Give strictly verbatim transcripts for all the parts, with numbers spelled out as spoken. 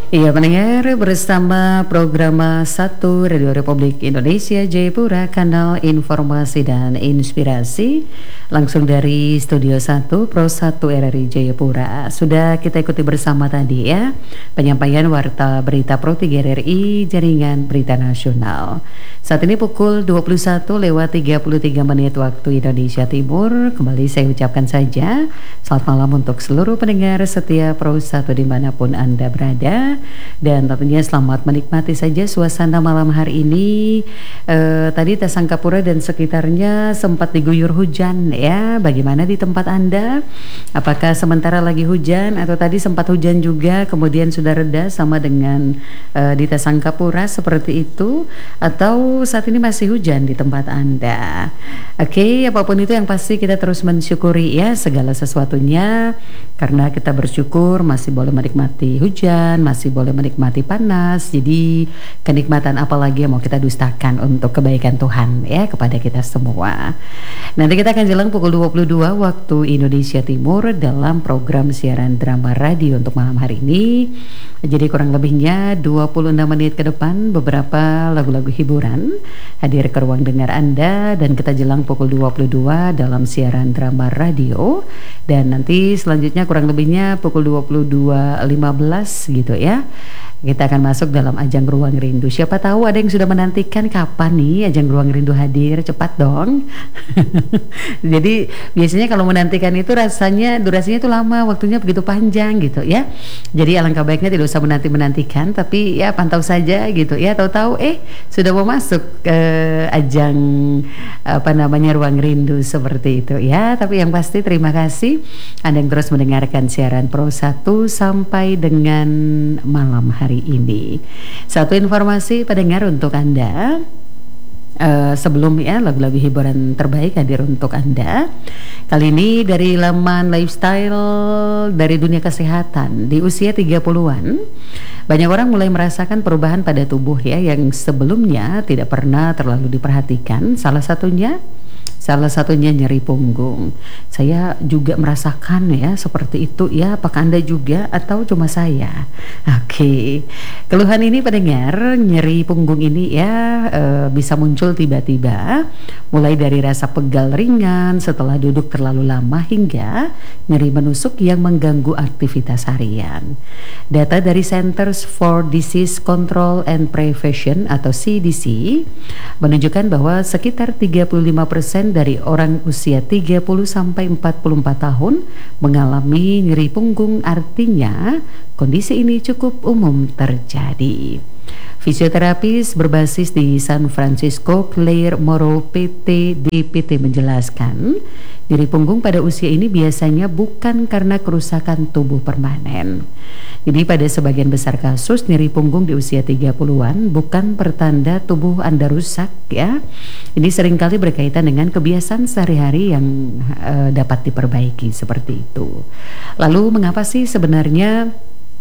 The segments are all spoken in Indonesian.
Iya pendengar, bersama program satu Radio Republik Indonesia Jayapura, kanal informasi dan inspirasi, langsung dari Studio satu Pro satu R R I Jayapura. Sudah kita ikuti bersama tadi ya penyampaian warta berita Pro tiga R R I Jaringan Berita Nasional. Saat ini pukul dua puluh satu lewat tiga puluh tiga menit waktu Indonesia Timur. Kembali saya ucapkan saja selamat malam untuk seluruh pendengar setia Pro satu dimanapun Anda berada. Dan tentunya selamat menikmati saja suasana malam hari ini. eh, Tadi Tasangkapura dan sekitarnya sempat diguyur hujan ya. Bagaimana di tempat Anda? Apakah sementara lagi hujan atau tadi sempat hujan juga kemudian sudah reda sama dengan eh, di Tasangkapura seperti itu? Atau saat ini masih hujan di tempat Anda? Oke, apapun itu yang pasti kita terus mensyukuri ya segala sesuatunya. Karena kita bersyukur masih boleh menikmati hujan, masih boleh menikmati panas. Jadi kenikmatan apalagi yang mau kita dustakan untuk kebaikan Tuhan ya kepada kita semua. Nanti kita akan jelang pukul dua puluh dua waktu Indonesia Timur dalam program siaran drama radio untuk malam hari ini. Jadi kurang lebihnya dua puluh enam menit ke depan beberapa lagu-lagu hiburan hadir ke ruang dengar Anda, dan kita jelang pukul dua puluh dua dalam siaran drama radio, dan nanti selanjutnya kurang lebihnya pukul dua puluh dua lima belas gitu ya. Kita akan masuk dalam ajang Ruang Rindu. Siapa tahu ada yang sudah menantikan kapan nih ajang Ruang Rindu hadir. Cepat dong. Jadi biasanya kalau menantikan itu rasanya durasinya itu lama, waktunya begitu panjang gitu ya. Jadi alangkah baiknya tidak usah menanti-menantikan, tapi ya pantau saja gitu ya. Tahu-tahu eh sudah mau masuk ke ajang apa namanya Ruang Rindu seperti itu ya. Tapi yang pasti terima kasih Anda yang terus mendengarkan siaran Pro satu sampai dengan malam hari ini. Satu informasi pendengar untuk Anda. Uh, sebelum ya lagu-lagu hiburan terbaik hadir untuk Anda. Kali ini dari laman lifestyle dari dunia kesehatan. Di usia tiga puluhan, banyak orang mulai merasakan perubahan pada tubuh ya yang sebelumnya tidak pernah terlalu diperhatikan. Salah satunya Salah satunya nyeri punggung. Saya juga merasakan ya seperti itu ya. Apakah Anda juga atau cuma saya? Oke. Keluhan ini pendengar, nyeri punggung ini ya e, bisa muncul tiba-tiba, mulai dari rasa pegal ringan setelah duduk terlalu lama hingga nyeri menusuk yang mengganggu aktivitas harian. Data dari Centers for Disease Control and Prevention atau C D C menunjukkan bahwa sekitar tiga puluh lima persen dari orang usia tiga puluh sampai empat puluh empat tahun mengalami nyeri punggung. Artinya kondisi ini cukup umum terjadi. Fisioterapis berbasis di San Francisco, Claire Morrow P T D P T menjelaskan, nyeri punggung pada usia ini biasanya bukan karena kerusakan tubuh permanen. Jadi pada sebagian besar kasus nyeri punggung di usia tiga puluhan bukan pertanda tubuh Anda rusak ya. Ini seringkali berkaitan dengan kebiasaan sehari-hari yang uh, dapat diperbaiki seperti itu. Lalu mengapa sih sebenarnya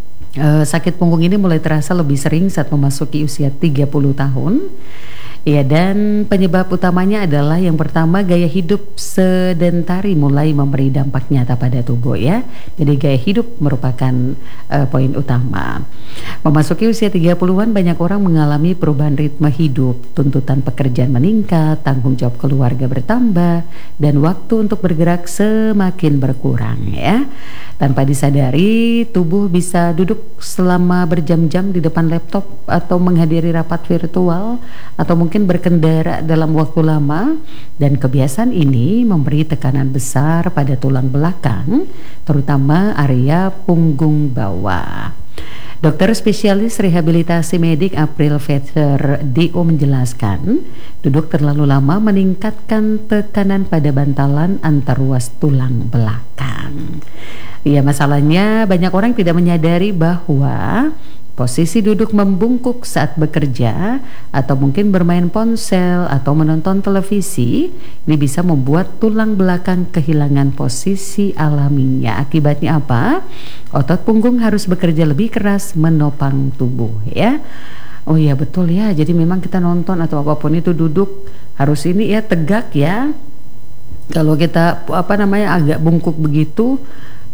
Uh, sakit punggung ini mulai terasa lebih sering saat memasuki usia tiga puluh tahun? Ya, dan penyebab utamanya adalah yang pertama, gaya hidup sedentari mulai memberi dampak nyata pada tubuh ya. Jadi gaya hidup merupakan uh, poin utama. Memasuki usia tiga puluhan banyak orang mengalami perubahan ritme hidup, tuntutan pekerjaan meningkat, tanggung jawab keluarga bertambah, dan waktu untuk bergerak semakin berkurang ya. Tanpa disadari, tubuh bisa duduk selama berjam-jam di depan laptop atau menghadiri rapat virtual atau mungkin berkendara dalam waktu lama, dan kebiasaan ini memberi tekanan besar pada tulang belakang, terutama area punggung bawah. Dokter spesialis rehabilitasi medik April Vetter D O menjelaskan, duduk terlalu lama meningkatkan tekanan pada bantalan antar ruas tulang belakang. Ya, masalahnya banyak orang tidak menyadari bahwa posisi duduk membungkuk saat bekerja atau mungkin bermain ponsel atau menonton televisi ini bisa membuat tulang belakang kehilangan posisi alaminya. Akibatnya apa? Otot punggung harus bekerja lebih keras menopang tubuh ya. Oh iya betul ya. Jadi memang kita nonton atau apapun itu duduk harus ini ya tegak ya. Kalau kita apa namanya agak bungkuk begitu,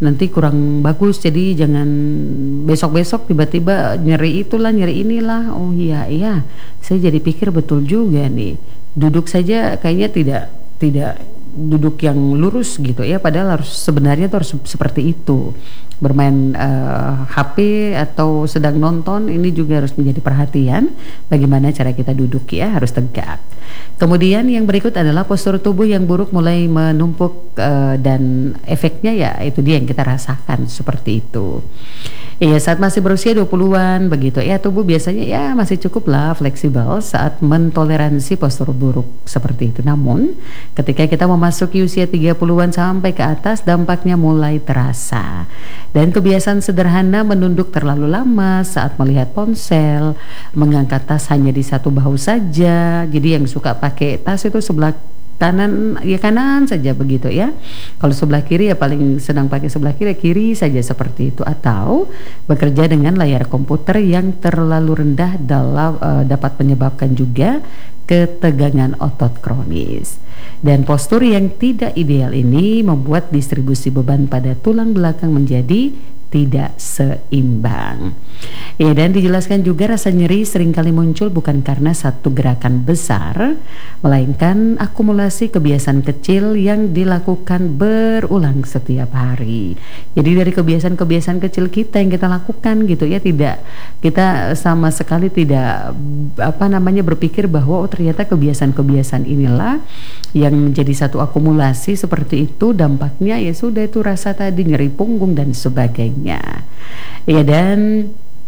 nanti kurang bagus, jadi jangan besok-besok tiba-tiba nyeri itulah, nyeri inilah. Oh iya, iya, saya jadi pikir betul juga nih, duduk saja kayaknya tidak tidak duduk yang lurus gitu ya, padahal harus sebenarnya tuh harus seperti itu. Bermain uh, H P atau sedang nonton ini juga harus menjadi perhatian, bagaimana cara kita duduk ya, harus tegak. Kemudian yang berikut adalah postur tubuh yang buruk mulai menumpuk, uh, dan efeknya ya itu dia yang kita rasakan seperti itu. Iya, saat masih berusia dua puluhan begitu ya, tubuh biasanya ya masih cukup lah fleksibel saat mentoleransi postur buruk seperti itu. Namun ketika kita memasuki usia tiga puluhan sampai ke atas, dampaknya mulai terasa. Dan kebiasaan sederhana menunduk terlalu lama saat melihat ponsel, mengangkat tas hanya di satu bahu saja. Jadi yang suka pakai tas itu sebelah kanan ya kanan saja begitu ya. Kalau sebelah kiri ya paling senang pakai sebelah kiri, kiri saja seperti itu. Atau bekerja dengan layar komputer yang terlalu rendah dalam uh, dapat menyebabkan juga ketegangan otot kronis. Dan postur yang tidak ideal ini membuat distribusi beban pada tulang belakang menjadi tidak seimbang. Ya, dan dijelaskan juga rasa nyeri seringkali muncul bukan karena satu gerakan besar, melainkan akumulasi kebiasaan kecil yang dilakukan berulang setiap hari. Jadi dari kebiasaan-kebiasaan kecil kita yang kita lakukan gitu ya, tidak kita sama sekali tidak apa namanya berpikir bahwa oh ternyata kebiasaan-kebiasaan inilah yang menjadi satu akumulasi seperti itu, dampaknya ya sudah itu rasa tadi nyeri punggung dan sebagainya. Ya, dan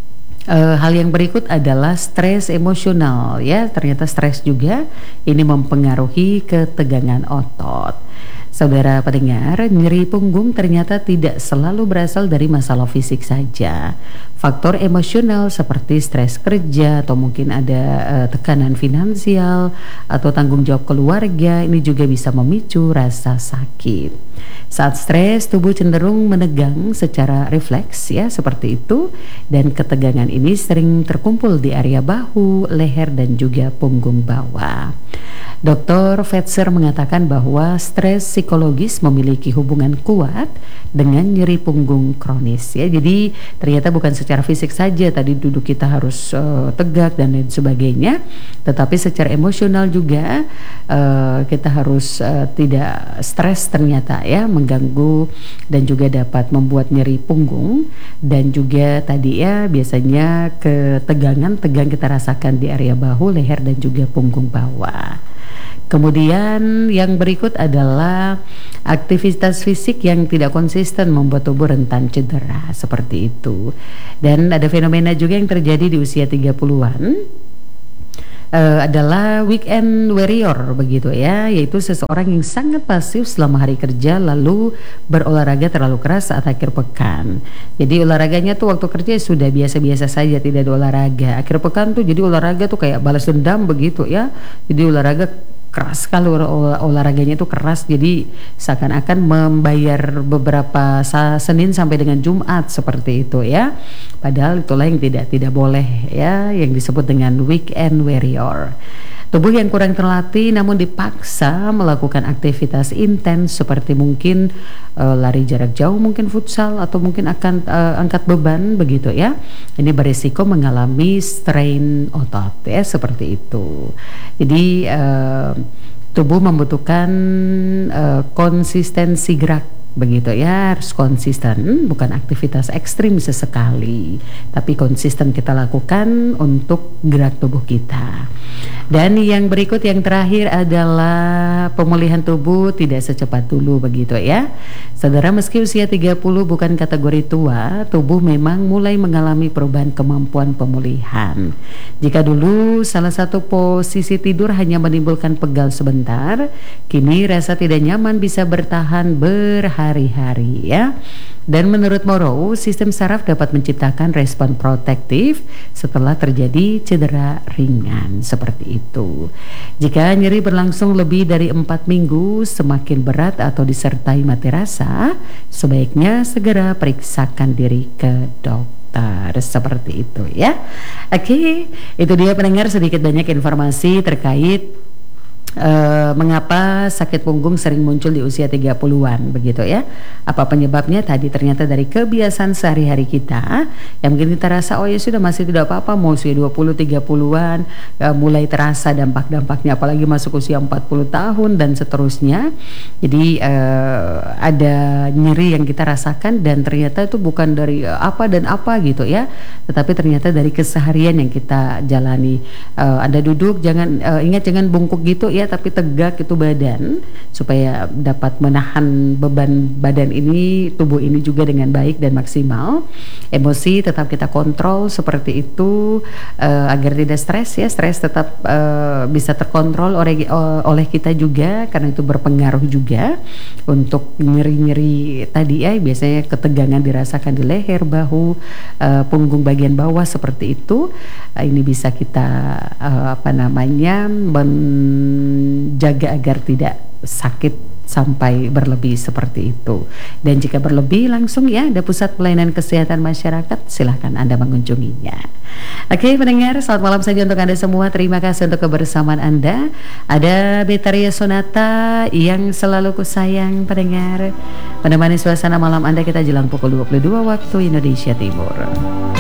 Uh, hal yang berikut adalah stres emosional ya. Ternyata stres juga ini mempengaruhi ketegangan otot. Saudara pendengar, nyeri punggung ternyata tidak selalu berasal dari masalah fisik saja. Faktor emosional seperti stres kerja atau mungkin ada uh, tekanan finansial atau tanggung jawab keluarga ini juga bisa memicu rasa sakit. Saat stres, tubuh cenderung menegang secara refleks ya, seperti itu, dan ketegangan ini sering terkumpul di area bahu, leher dan juga punggung bawah. dokter Fetzer mengatakan bahwa stres psikologis memiliki hubungan kuat dengan nyeri punggung kronis ya. Jadi ternyata bukan secara fisik saja tadi duduk kita harus uh, tegak dan lain sebagainya, tetapi secara emosional juga uh, kita harus uh, tidak stres ternyata ya, mengganggu dan juga dapat membuat nyeri punggung, dan juga tadi ya biasanya ketegangan tegang kita rasakan di area bahu, leher dan juga punggung bawah. Kemudian yang berikut adalah aktivitas fisik yang tidak konsisten membuat tubuh rentan cedera seperti itu. Dan ada fenomena juga yang terjadi di usia tiga puluhan uh, adalah weekend warrior begitu ya, yaitu seseorang yang sangat pasif selama hari kerja lalu berolahraga terlalu keras saat akhir pekan. Jadi olahraganya tuh waktu kerja sudah biasa-biasa saja, tidak ada olahraga. Akhir pekan tuh jadi olahraga tuh kayak balas dendam begitu ya. Jadi olahraga keras, kalau olah, olahraganya itu keras, jadi seakan-akan membayar beberapa Senin sampai dengan Jumat seperti itu ya. Padahal itulah yang tidak tidak boleh ya, yang disebut dengan weekend warrior. Tubuh yang kurang terlatih namun dipaksa melakukan aktivitas intens seperti mungkin uh, lari jarak jauh, mungkin futsal atau mungkin akan uh, angkat beban begitu ya. Ini berisiko mengalami strain otot ya, seperti itu. Jadi uh, tubuh membutuhkan uh, konsistensi gerak begitu ya, harus konsisten, bukan aktivitas ekstrim sesekali, tapi konsisten kita lakukan untuk gerak tubuh kita. Dan yang berikut yang terakhir adalah pemulihan tubuh tidak secepat dulu begitu ya. Saudara, meski usia tiga puluh bukan kategori tua, tubuh memang mulai mengalami perubahan kemampuan pemulihan. Jika dulu salah satu posisi tidur hanya menimbulkan pegal sebentar, kini rasa tidak nyaman bisa bertahan berhari-hari ya. Dan menurut Morrow, sistem saraf dapat menciptakan respon protektif setelah terjadi cedera ringan seperti itu. Jika nyeri berlangsung lebih dari empat minggu, semakin berat atau disertai mati rasa, sebaiknya segera periksakan diri ke dokter. Seperti itu ya. Oke, itu dia pendengar sedikit banyak informasi terkait Uh, mengapa sakit punggung sering muncul di usia tiga puluhan begitu ya? Apa penyebabnya? Tadi ternyata dari kebiasaan sehari-hari kita yang mungkin kita rasa oh ya sudah masih tidak apa-apa mau usia dua puluh tiga puluhan uh, mulai terasa dampak-dampaknya, apalagi masuk usia empat puluh tahun dan seterusnya. Jadi uh, ada nyeri yang kita rasakan dan ternyata itu bukan dari uh, apa dan apa gitu ya, tetapi ternyata dari keseharian yang kita jalani. Uh, Anda duduk jangan uh, ingat jangan bungkuk gitu ya, tapi tegak itu badan supaya dapat menahan beban badan ini, tubuh ini juga dengan baik dan maksimal. Emosi tetap kita kontrol seperti itu uh, agar tidak stres ya. Stres tetap uh, bisa terkontrol oleh uh, oleh kita juga, karena itu berpengaruh juga untuk nyeri-nyeri tadi ya. Biasanya ketegangan dirasakan di leher, bahu, uh, punggung bagian bawah seperti itu. Uh, ini bisa kita uh, apa namanya menjaga agar tidak sakit sampai berlebih seperti itu. Dan jika berlebih langsung ya ada pusat pelayanan kesehatan masyarakat, silahkan Anda mengunjunginya. Oke pendengar, selamat malam saja untuk Anda semua. Terima kasih untuk kebersamaan Anda. Ada Betaria Sonata yang selalu kusayang pendengar, menemani suasana malam Anda kita jelang pukul dua puluh dua waktu Indonesia Timur.